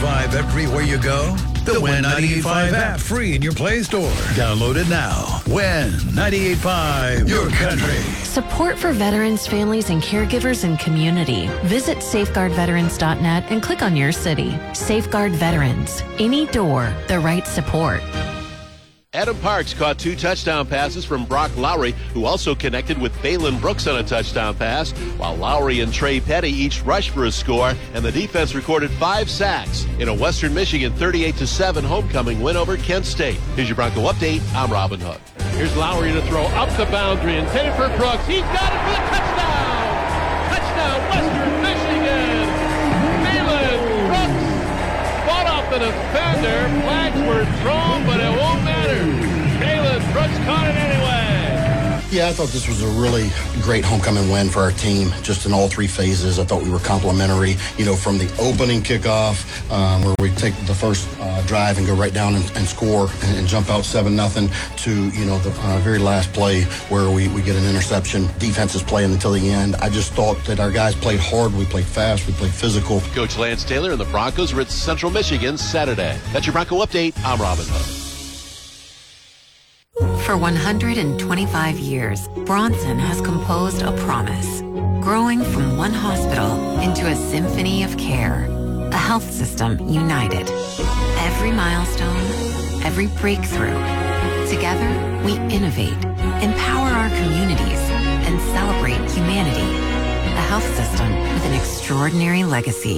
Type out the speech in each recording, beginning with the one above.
98.5 everywhere you go? The Win 98.5 app free in your Play Store. Download it now. Win 98.5, your country. Support for veterans, families, and caregivers and community. Visit safeguardveterans.net and click on your city. Safeguard Veterans. Any door, the right support. Adam Parks caught 2 touchdown passes from Brock Lowry, who also connected with Balin Brooks on a touchdown pass, while Lowry and Trey Petty each rushed for a score, and the defense recorded 5 sacks in a Western Michigan 38-7 homecoming win over Kent State. Here's your Bronco update. I'm Robin Hood. Here's Lowry to throw up the boundary, intended for Brooks. He's got it for the touchdown! Touchdown, Western Michigan! Balin Brooks fought off the defender. Flags were thrown, but it won't matter. Balin Brooks caught it anyway. Yeah, I thought this was a really great homecoming win for our team, just in all 3 phases. I thought we were complimentary, from the opening kickoff, where we take the first drive and go right down and score and jump out 7-0 to, the very last play where we get an interception. Defense is playing until the end. I just thought that our guys played hard, we played fast, we played physical. Coach Lance Taylor and the Broncos are at Central Michigan Saturday. That's your Bronco update. I'm Robin Hood. For 125 years, Bronson has composed a promise, growing from one hospital into a symphony of care, a health system united. Every milestone, every breakthrough. Together, we innovate, empower our communities, and celebrate humanity. A health system with an extraordinary legacy.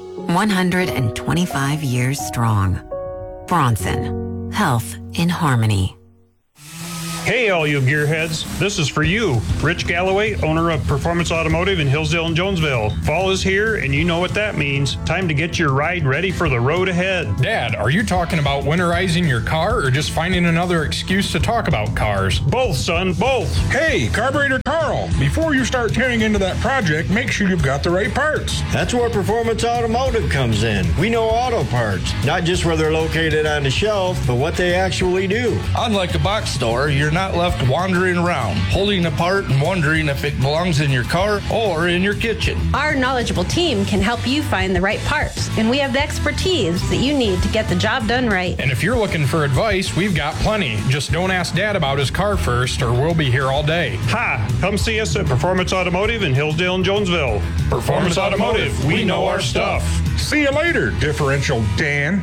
125 years strong. Bronson. Health in harmony. Hey, all you gearheads. This is for you. Rich Galloway, owner of Performance Automotive in Hillsdale and Jonesville. Fall is here, and you know what that means. Time to get your ride ready for the road ahead. Dad, are you talking about winterizing your car or just finding another excuse to talk about cars? Both, son, both. Hey, Carburetor Carl, before you start tearing into that project, make sure you've got the right parts. That's where Performance Automotive comes in. We know auto parts, not just where they're located on the shelf, but what they actually do. Unlike a box store, you're not left wandering around, holding apart and wondering if it belongs in your car or in your kitchen. Our knowledgeable team can help you find the right parts, and we have the expertise that you need to get the job done right. And if you're looking for advice, we've got plenty. Just don't ask Dad about his car first, or we'll be here all day. Ha! Come see us at Performance Automotive in Hillsdale and Jonesville. Performance Automotive, we know our stuff. See you later, Differential Dan.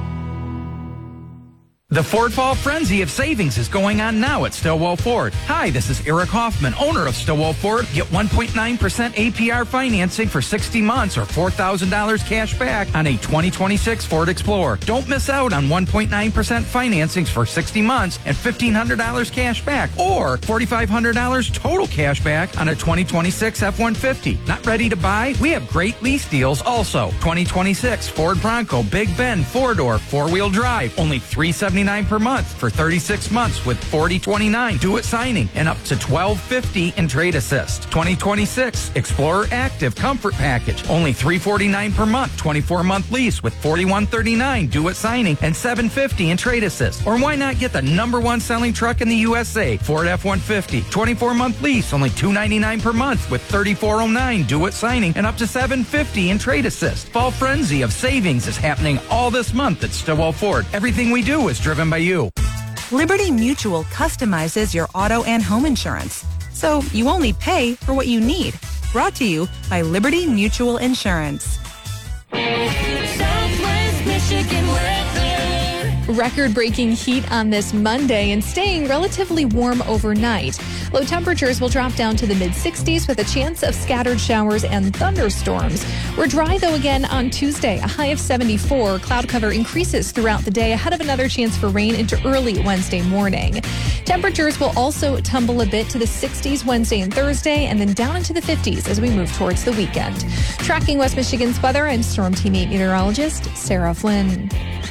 The Ford Fall Frenzy of Savings is going on now at Stillwell Ford. Hi, this is Eric Hoffman, owner of Stillwell Ford. Get 1.9% APR financing for 60 months or $4,000 cash back on a 2026 Ford Explorer. Don't miss out on 1.9% financings for 60 months and $1,500 cash back or $4,500 total cash back on a 2026 F-150. Not ready to buy? We have great lease deals also. 2026 Ford Bronco Big Bend 4-door 4-wheel drive. Only $379 per month for 36 months with $40.29 due at signing and up to $12.50 in trade assist. 2026 Explorer Active Comfort Package. Only $349 per month, 24-month lease with $41.39 due at signing and $750 in trade assist. Or why not get the #1 selling truck in the USA, Ford F-150. 24-month lease, only $299 per month with $34.09 due at signing and up to $750 in trade assist. Fall Frenzy of Savings is happening all this month at Stillwell Ford. Everything we do is driven by you. Liberty Mutual customizes your auto and home insurance, so you only pay for what you need. Brought to you by Liberty Mutual Insurance. Southwest Michigan weather. Record-breaking heat on this Monday and staying relatively warm overnight. Low temperatures will drop down to the mid-60s with a chance of scattered showers and thunderstorms. We're dry, though, again on Tuesday, a high of 74. Cloud cover increases throughout the day ahead of another chance for rain into early Wednesday morning. Temperatures will also tumble a bit to the 60s Wednesday and Thursday and then down into the 50s as we move towards the weekend. Tracking West Michigan's weather, I'm Storm Team 8 meteorologist Sarah Flynn.